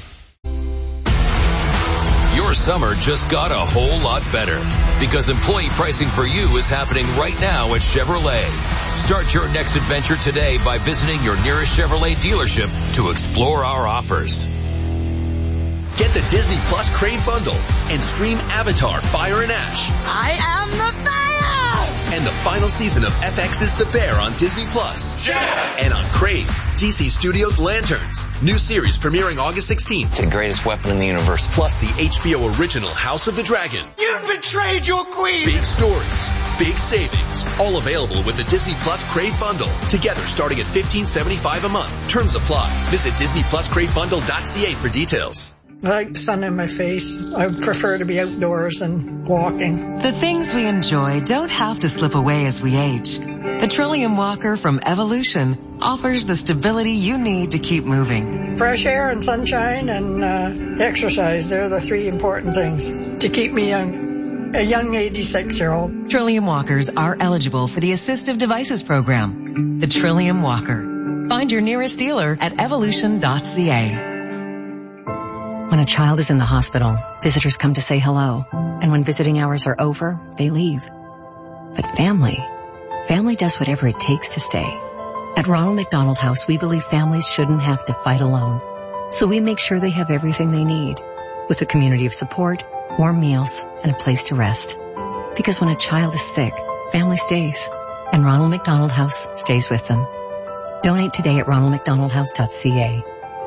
Your summer just got a whole lot better because employee pricing for you is happening right now at Chevrolet. Start your next adventure today by visiting your nearest Chevrolet dealership to explore our offers. Get the Disney Plus Crave Bundle and stream Avatar: Fire and Ash. I am the fire! And the final season of F X's The Bear on Disney Plus. Yeah! And on Crave, D C Studios' Lanterns. New series premiering August sixteenth. It's the greatest weapon in the universe. Plus the H B O original House of the Dragon. You betrayed your queen! Big stories, big savings. All available with the Disney Plus Crave Bundle. Together starting at fifteen seventy-five a month. Terms apply. Visit disney plus crave bundle dot c a for details. I like the sun in my face. I prefer to be outdoors and walking. The things we enjoy don't have to slip away as we age. The Trillium Walker from Evolution offers the stability you need to keep moving. Fresh air and sunshine and uh, exercise, they're the three important things to keep me young. A young eighty-six-year-old. Trillium Walkers are eligible for the Assistive Devices Program. The Trillium Walker. Find your nearest dealer at evolution dot c a. When a child is in the hospital, visitors come to say hello. And when visiting hours are over, they leave. But family, family does whatever it takes to stay. At Ronald McDonald House, we believe families shouldn't have to fight alone. So we make sure they have everything they need, with a community of support, warm meals, and a place to rest. Because when a child is sick, family stays. And Ronald McDonald House stays with them. Donate today at ronald mcdonald house dot c a.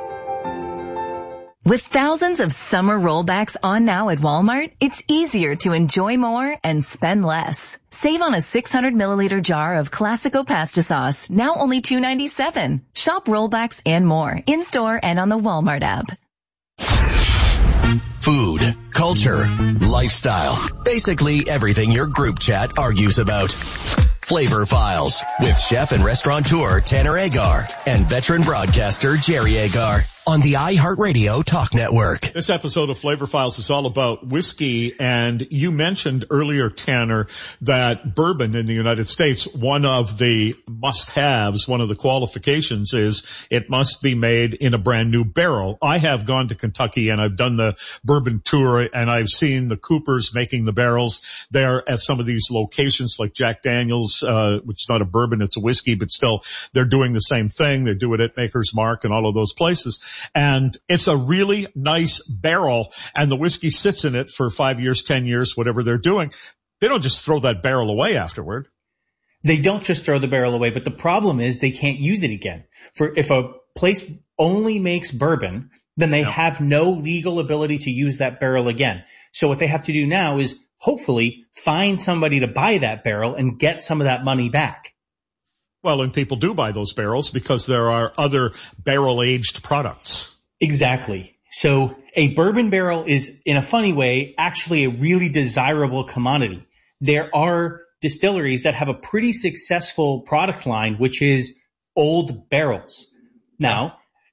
With thousands of summer rollbacks on now at Walmart, it's easier to enjoy more and spend less. Save on a six hundred milliliter jar of Classico pasta sauce, now only two ninety-seven. Shop rollbacks and more in-store and on the Walmart app. Food, culture, lifestyle. Basically everything your group chat argues about. Flavor Files with chef and restaurateur Tanner Agar and veteran broadcaster Jerry Agar on the iHeartRadio Talk Network. This episode of Flavor Files is all about whiskey, and you mentioned earlier, Tanner, that bourbon in the United States, one of the must-haves, one of the qualifications is it must be made in a brand new barrel. I have gone to Kentucky and I've done the bourbon tour, and I've seen the Coopers making the barrels there at some of these locations like Jack Daniel's, uh, which is not a bourbon, it's a whiskey, but still they're doing the same thing. They do it at Maker's Mark and all of those places. And it's a really nice barrel, and the whiskey sits in it for five years, ten years, whatever they're doing. They don't just throw that barrel away afterward. They don't just throw the barrel away, but the problem is they can't use it again. For if a place only makes bourbon, then they no. have no legal ability to use that barrel again. So what they have to do now is hopefully find somebody to buy that barrel and get some of that money back. Well, and people do buy those barrels because there are other barrel-aged products. Exactly. So a bourbon barrel is, in a funny way, actually a really desirable commodity. There are distilleries that have a pretty successful product line, which is old barrels. Now,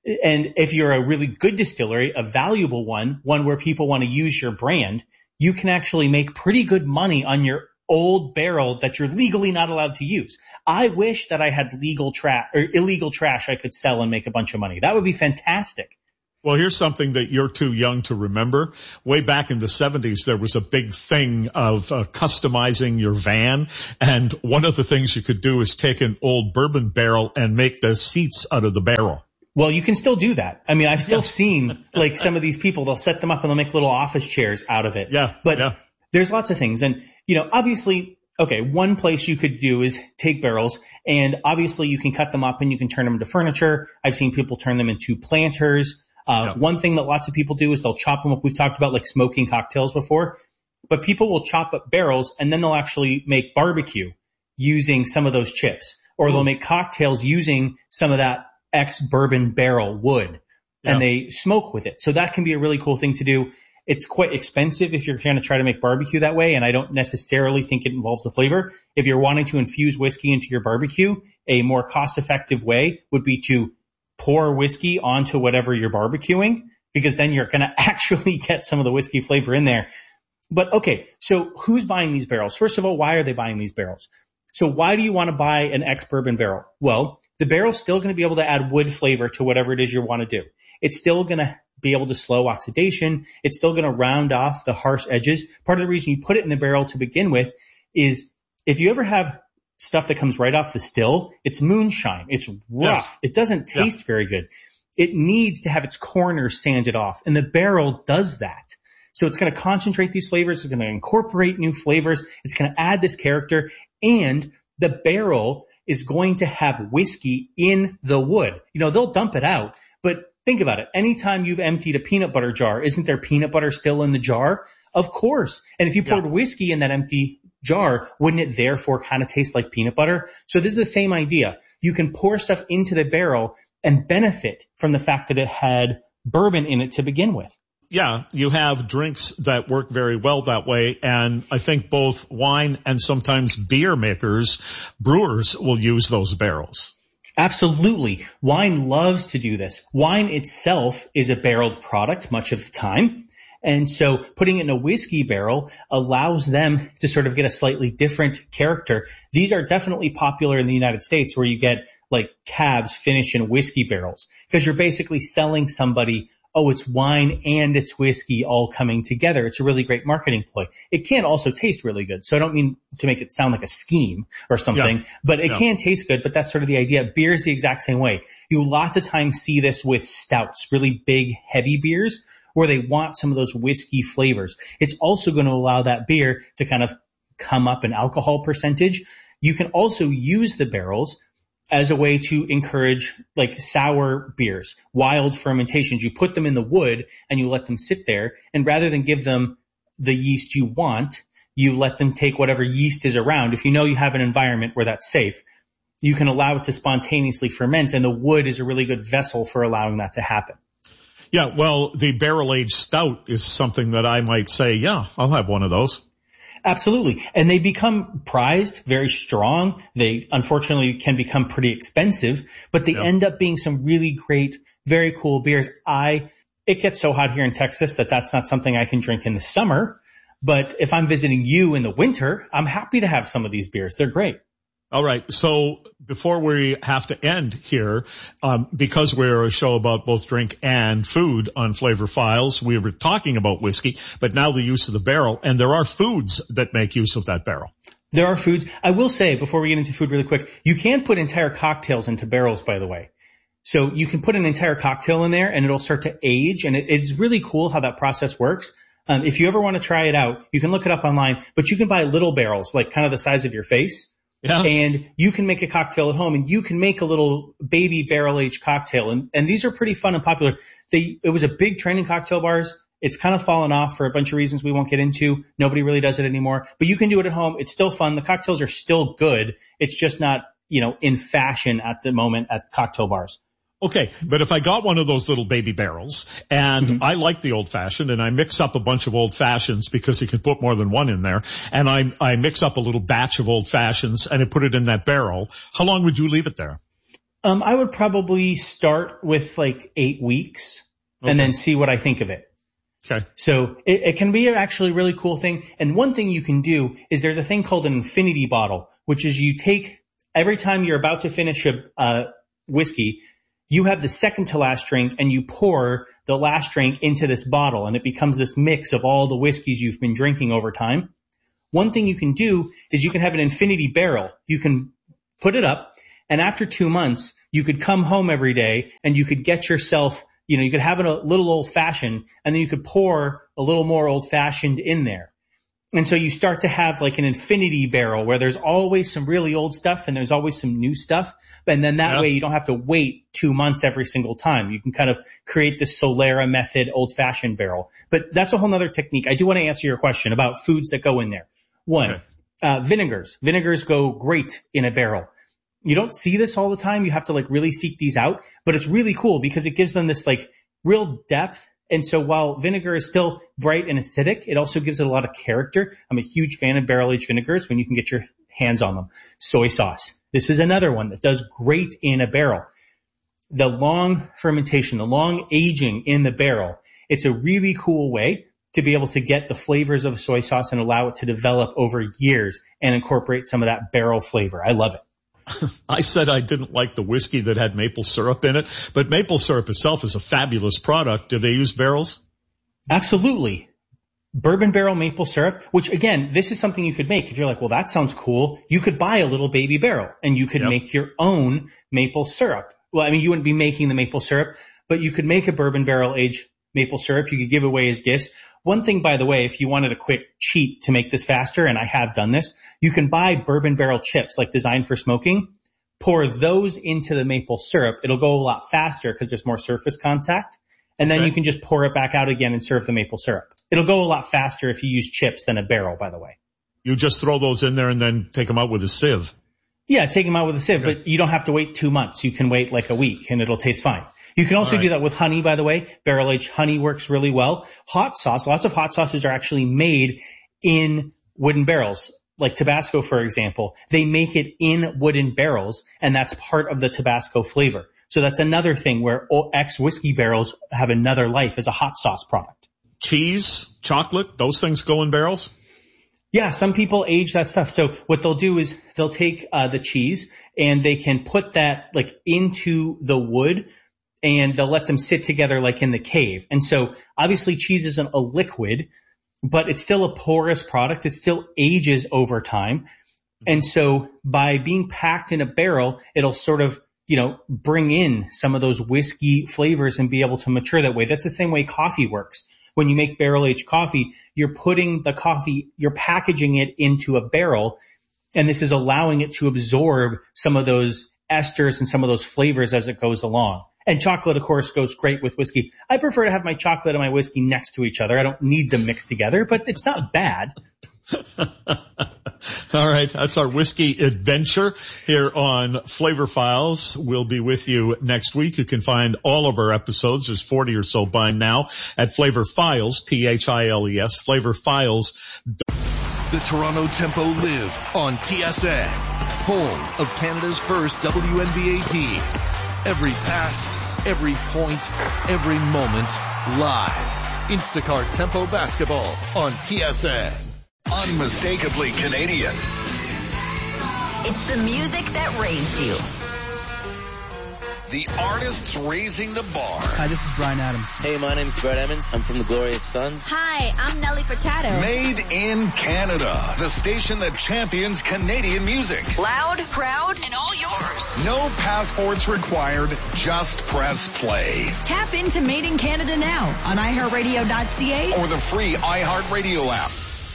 And if you're a really good distillery, a valuable one, one where people want to use your brand, you can actually make pretty good money on your old barrel that you're legally not allowed to use. I wish that I had legal trash or illegal trash I could sell and make a bunch of money. That would be fantastic. Well, here's something that you're too young to remember. Way back in the seventies, there was a big thing of uh, customizing your van. And one of the things you could do is take an old bourbon barrel and make the seats out of the barrel. Well, you can still do that. I mean, I've still seen like some of these people, they'll set them up and they'll make little office chairs out of it. Yeah. But yeah. there's lots of things. And, you know, obviously, okay, one place you could do is take barrels and obviously you can cut them up and you can turn them into furniture. I've seen people turn them into planters. Uh, yeah. One thing that lots of people do is they'll chop them up. We've talked about like smoking cocktails before, but people will chop up barrels and then they'll actually make barbecue using some of those chips, or they'll make cocktails using some of that ex-bourbon barrel wood and yeah. they smoke with it. So that can be a really cool thing to do. It's quite expensive if you're going to try to make barbecue that way, and I don't necessarily think it involves the flavor. If you're wanting to infuse whiskey into your barbecue, a more cost-effective way would be to pour whiskey onto whatever you're barbecuing, because then you're going to actually get some of the whiskey flavor in there. But okay, so who's buying these barrels? First of all, why are they buying these barrels? So why do you want to buy an ex-bourbon barrel? Well, the barrel's still going to be able to add wood flavor to whatever it is you want to do. It's still going to be able to slow oxidation. It's still going to round off the harsh edges. Part of the reason you put it in the barrel to begin with is if you ever have stuff that comes right off the still, it's moonshine. It's rough. Yes. It doesn't taste yeah. very good. It needs to have its corners sanded off, and the barrel does that. So it's going to concentrate these flavors. It's going to incorporate new flavors. It's going to add this character, and the barrel is going to have whiskey in the wood. You know, they'll dump it out, but think about it. Anytime you've emptied a peanut butter jar, isn't there peanut butter still in the jar? Of course. And if you poured yeah. whiskey in that empty jar, wouldn't it therefore kind of taste like peanut butter? So this is the same idea. You can pour stuff into the barrel and benefit from the fact that it had bourbon in it to begin with. Yeah, you have drinks that work very well that way, and I think both wine and sometimes beer makers, brewers, will use those barrels. Absolutely. Wine loves to do this. Wine itself is a barreled product much of the time. And so putting it in a whiskey barrel allows them to sort of get a slightly different character. These are definitely popular in the United States, where you get like cabs finished in whiskey barrels, because you're basically selling somebody, oh, it's wine and it's whiskey all coming together. It's a really great marketing ploy. It can also taste really good. So I don't mean to make it sound like a scheme or something, yeah. but it yeah. can taste good. But that's sort of the idea. Beer is the exact same way. You lots of times see this with stouts, really big, heavy beers, where they want some of those whiskey flavors. It's also going to allow that beer to kind of come up in alcohol percentage. You can also use the barrels as a way to encourage like sour beers, wild fermentations. You put them in the wood and you let them sit there, and rather than give them the yeast you want, you let them take whatever yeast is around. If you know you have an environment where that's safe, you can allow it to spontaneously ferment, and the wood is a really good vessel for allowing that to happen. Yeah, well, the barrel-aged stout is something that I might say, yeah, I'll have one of those. Absolutely. And they become prized, very strong. They unfortunately can become pretty expensive, but they yeah. end up being some really great, very cool beers. I, it gets so hot here in Texas that that's not something I can drink in the summer. But if I'm visiting you in the winter, I'm happy to have some of these beers. They're great. All right. So before we have to end here, um, because we're a show about both drink and food on Flavor Files, we were talking about whiskey, but now the use of the barrel, and there are foods that make use of that barrel. There are foods. I will say, before we get into food really quick, you can put entire cocktails into barrels, by the way. So you can put an entire cocktail in there and it'll start to age, and it, it's really cool how that process works. Um, if you ever want to try it out, you can look it up online, but you can buy little barrels, like kind of the size of your face. Yeah. And you can make a cocktail at home, and you can make a little baby barrel-aged cocktail. And, and these are pretty fun and popular. They, it was a big trend in cocktail bars. It's kind of fallen off for a bunch of reasons we won't get into. Nobody really does it anymore, but you can do it at home. It's still fun. The cocktails are still good. It's just not, you know, in fashion at the moment at cocktail bars. Okay, but if I got one of those little baby barrels, and mm-hmm. I like the old fashioned, and I mix up a bunch of old fashions because you can put more than one in there, and I I mix up a little batch of old fashions and I put it in that barrel, how long would you leave it there? Um, I would probably start with like eight weeks okay. and then see what I think of it. Okay. So it, it can be actually a really cool thing. And one thing you can do is there's a thing called an infinity bottle, which is you take every time you're about to finish a uh, whiskey, you have the second to last drink and you pour the last drink into this bottle and it becomes this mix of all the whiskeys you've been drinking over time. One thing you can do is you can have an infinity barrel. You can put it up and after two months, you could come home every day and you could get yourself, you know, you could have a little old fashioned and then you could pour a little more old fashioned in there. And so you start to have like an infinity barrel where there's always some really old stuff and there's always some new stuff. And then that yeah. way you don't have to wait two months every single time. You can kind of create this Solera method old fashioned barrel. But that's a whole nother technique. I do want to answer your question about foods that go in there. One, okay. uh, vinegars. Vinegars go great in a barrel. You don't see this all the time. You have to like really seek these out, but it's really cool because it gives them this like real depth. And so while vinegar is still bright and acidic, it also gives it a lot of character. I'm a huge fan of barrel-aged vinegars when you can get your hands on them. Soy sauce. This is another one that does great in a barrel. The long fermentation, the long aging in the barrel, it's a really cool way to be able to get the flavors of soy sauce and allow it to develop over years and incorporate some of that barrel flavor. I love it. I said I didn't like the whiskey that had maple syrup in it, but maple syrup itself is a fabulous product. Do they use barrels? Absolutely. Bourbon barrel maple syrup, which again, this is something you could make. If you're like, well, that sounds cool. You could buy a little baby barrel and you could yep. make your own maple syrup. Well, I mean, you wouldn't be making the maple syrup, but you could make a bourbon barrel aged maple syrup. You could give away as gifts. One thing, by the way, if you wanted a quick cheat to make this faster, and I have done this, you can buy bourbon barrel chips like designed for smoking, pour those into the maple syrup. It'll go a lot faster because there's more surface contact. And then okay. you can just pour it back out again and serve the maple syrup. It'll go a lot faster if you use chips than a barrel, by the way. You just throw those in there and then take them out with a sieve. Yeah, take them out with a sieve, okay. but you don't have to wait two months. You can wait like a week and it'll taste fine. You can also right. do that with honey, by the way. Barrel-aged honey works really well. Hot sauce, lots of hot sauces are actually made in wooden barrels. Like Tabasco, for example. They make it in wooden barrels, and that's part of the Tabasco flavor. So that's another thing where ex-whiskey barrels have another life as a hot sauce product. Cheese, chocolate, those things go in barrels? Yeah, some people age that stuff. So what they'll do is they'll take uh, the cheese, and they can put that like into the wood, and they'll let them sit together like in the cave. And so obviously cheese isn't a liquid, but it's still a porous product. It still ages over time. And so by being packed in a barrel, it'll sort of, you know, bring in some of those whiskey flavors and be able to mature that way. That's the same way coffee works. When you make barrel-aged coffee, you're putting the coffee, you're packaging it into a barrel, and this is allowing it to absorb some of those esters and some of those flavors as it goes along. And chocolate, of course, goes great with whiskey. I prefer to have my chocolate and my whiskey next to each other. I don't need them mixed together, but it's not bad. All right. That's our whiskey adventure here on Flavor Files. We'll be with you next week. You can find all of our episodes. There's forty or so by now at Flavor Files, P H I L E S, Flavor Files. The Toronto Tempo live on T S A, home of Canada's first W N B A team. Every pass, every point, every moment, live. Instacart Tempo Basketball on T S A. Unmistakably Canadian. It's the music that raised you. The artists raising the bar. Hi, this is Bryan Adams. Hey, my name's Brett Emmons. I'm from the Glorious Sons. Hi, I'm Nelly Furtado. Made in Canada. The station that champions Canadian music. Loud, proud, and all yours. No passports required. Just press play. Tap into Made in Canada now on i heart radio dot c a or the free iHeartRadio app.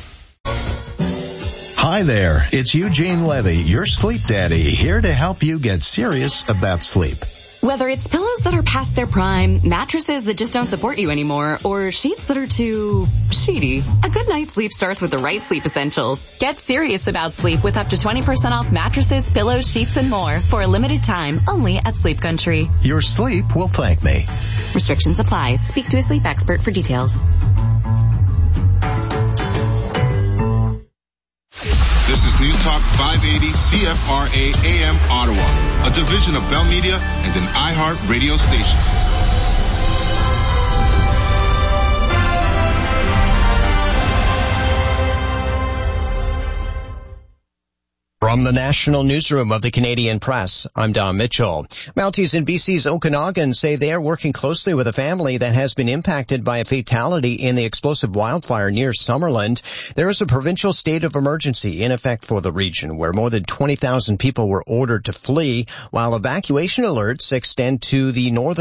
Hi there, it's Eugene Levy, your sleep daddy, here to help you get serious about sleep. Whether it's pillows that are past their prime, mattresses that just don't support you anymore, or sheets that are too sheety, a good night's sleep starts with the right sleep essentials. Get serious about sleep with up to twenty percent off mattresses, pillows, sheets, and more for a limited time only at Sleep Country. Your sleep will thank me. Restrictions apply. Speak to a sleep expert for details. This is News Talk five eighty C F R A A M Ottawa, a division of Bell Media and an iHeart radio station. From the National Newsroom of the Canadian Press, I'm Don Mitchell. Mounties in B C's Okanagan say they are working closely with a family that has been impacted by a fatality in the explosive wildfire near Summerland. There is a provincial state of emergency in effect for the region, where more than twenty thousand people were ordered to flee, while evacuation alerts extend to the northern